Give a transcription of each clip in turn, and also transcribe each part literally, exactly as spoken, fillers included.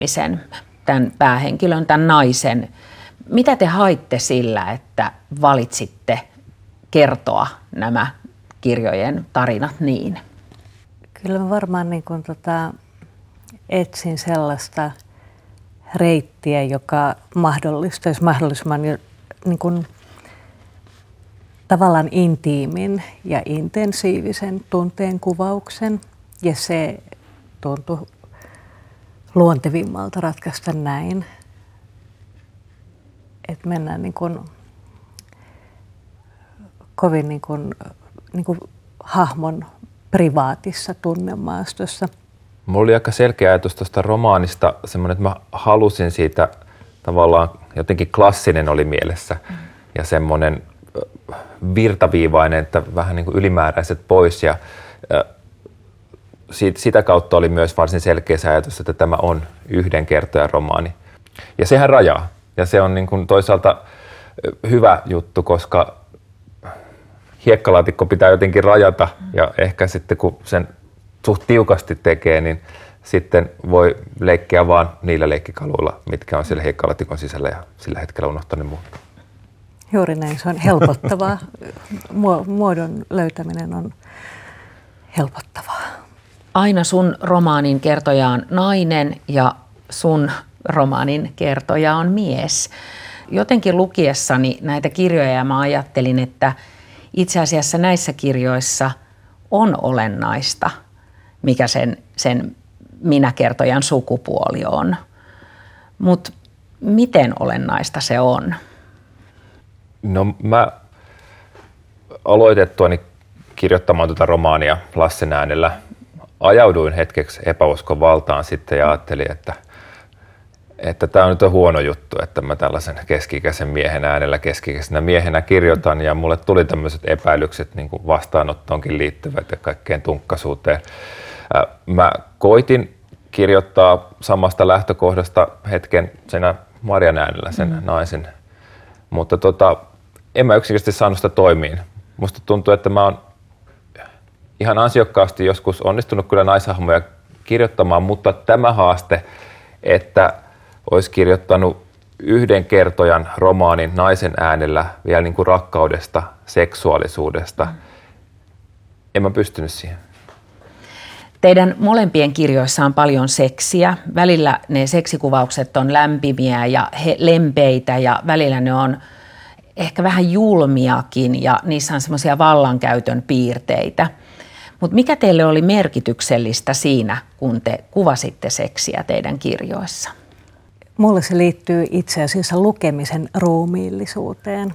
tämän päähenkilön, tämän naisen. Mitä te haitte sillä, että valitsitte kertoa nämä kirjojen tarinat niin? Kyllä mä varmaan niin kuin tota, etsin sellaista reittiä, joka mahdollistaisi mahdollisimman niin kuin, tavallaan intiimin ja intensiivisen tunteen kuvauksen. Ja se tuntui luontevimmalta ratkaista näin. Että mennään niin kuin, kovin niin kuin, niin kuin hahmon privaatissa tunnemaastossa. Mulla oli aika selkeä ajatus tuosta romaanista, semmoinen, että mä halusin siitä tavallaan jotenkin klassinen oli mielessä mm. ja semmoinen virtaviivainen, että vähän niin kuin ylimääräiset pois ja siitä, sitä kautta oli myös varsin selkeä se ajatus, että tämä on yhden kertojan romaani. Ja sehän rajaa ja se on niin kuin toisaalta hyvä juttu, koska hiekkalaatikko pitää jotenkin rajata ja ehkä sitten kun sen suht tiukasti tekee, niin sitten voi leikkiä vaan niillä leikkikaluilla, mitkä on siellä hiekkalaatikon sisällä ja sillä hetkellä unohtaa ne muut. Juuri näin, se on helpottavaa. Muodon löytäminen on helpottavaa. Aina sun romaanin kertoja on nainen ja sun romaanin kertoja on mies. Jotenkin lukiessani näitä kirjoja mä ajattelin, että itse asiassa näissä kirjoissa on olennaista, mikä sen, sen minäkertojan sukupuoli on. Mutta miten olennaista se on? No mä aloitettuani kirjoittamaan tuota romaania Lassen äänellä ajauduin hetkeksi epäuskon valtaan sitten ja ajattelin, että että tämä on nyt on huono juttu, että mä tällaisen keski-ikäisen miehen äänellä keski-ikäisenä miehenä kirjoitan ja mulle tuli tämmöiset epäilykset niin kuin vastaanottoonkin liittyvät ja kaikkeen tunkkasuuteen. Mä koitin kirjoittaa samasta lähtökohdasta hetken senä Marian äänellä, sen mm. naisen, mutta tota, en mä yksinkertaisesti saanut sitä toimiin. Musta tuntuu, että mä oon ihan ansiokkaasti joskus onnistunut kyllä naishahmoja kirjoittamaan, mutta tämä haaste, että olisi kirjoittanut yhden kertojan romaanin naisen äänellä vielä niin kuin rakkaudesta, seksuaalisuudesta. Mm. En mä pystynyt siihen. Teidän molempien kirjoissa on paljon seksiä. Välillä ne seksikuvaukset on lämpimiä ja he, lempeitä ja välillä ne on ehkä vähän julmiakin ja niissä on semmoisia vallankäytön piirteitä. Mutta mikä teille oli merkityksellistä siinä, kun te kuvasitte seksiä teidän kirjoissa? Mulle se liittyy itse asiassa lukemisen ruumiillisuuteen.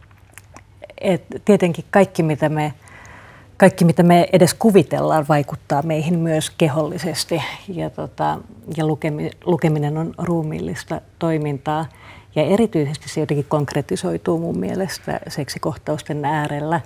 Et tietenkin kaikki mitä, me, kaikki, mitä me edes kuvitellaan, vaikuttaa meihin myös kehollisesti. Ja, tota, ja lukemi, lukeminen on ruumiillista toimintaa. Ja erityisesti se jotenkin konkretisoituu mun mielestä seksikohtausten äärellä.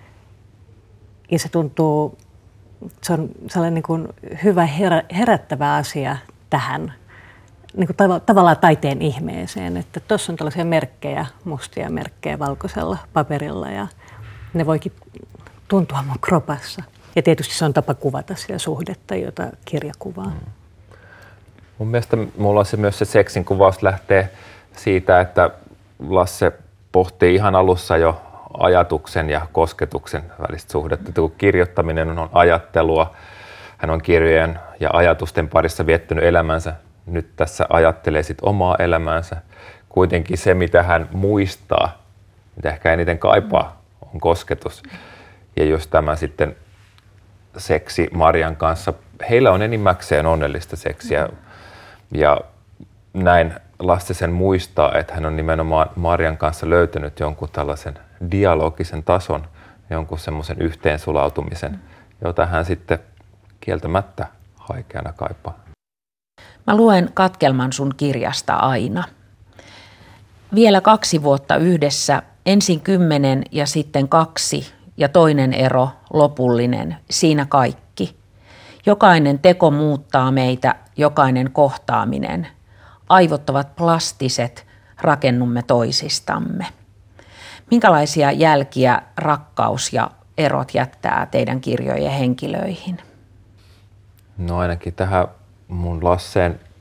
Ja se tuntuu, se on sellainen niin kuin hyvä herä, herättävä asia tähän niin kuin tav- tavallaan taiteen ihmeeseen, että tuossa on tällaisia merkkejä, mustia merkkejä valkoisella paperilla ja ne voikin tuntua mun kropassa. Ja tietysti se on tapa kuvata sitä suhdetta, jota kirja kuvaa. Mm. Mun mielestä mulla on se myös se seksin kuvaus lähtee siitä, että Lasse pohtii ihan alussa jo ajatuksen ja kosketuksen välistä suhdetta. Kun kirjoittaminen on ajattelua, hän on kirjojen ja ajatusten parissa viettänyt elämänsä. Nyt tässä ajattelee sit omaa elämäänsä. Kuitenkin se, mitä hän muistaa, mitä ehkä eniten kaipaa, on kosketus. Ja jos tämä sitten seksi Marian kanssa, heillä on enimmäkseen onnellista seksiä. Ja näin Lasse sen muistaa, että hän on nimenomaan Marian kanssa löytänyt jonkun tällaisen dialogisen tason, jonkun semmoisen yhteensulautumisen, jota hän sitten kieltämättä haikeana kaipaa. Mä luen katkelman sun kirjasta aina. Vielä kaksi vuotta yhdessä, ensin kymmenen ja sitten kaksi ja toinen ero, lopullinen, siinä kaikki. Jokainen teko muuttaa meitä, jokainen kohtaaminen. Aivot ovat plastiset, rakennumme toisistamme. Minkälaisia jälkiä rakkaus ja erot jättää teidän kirjojen henkilöihin? No ainakin tähän mun Lasseen